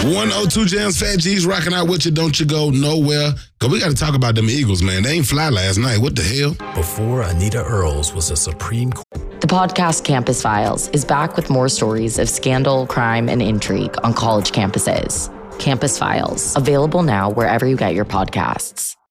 102 Jams, Fat G's rocking out with you. Don't you go nowhere. Because we got to talk about them Eagles, man. They ain't fly last night. What the hell? Before Anita Earls was a Supreme Court. The podcast Campus Files is back with more stories of scandal, crime, and intrigue on college campuses. Campus Files, available now wherever you get your podcasts.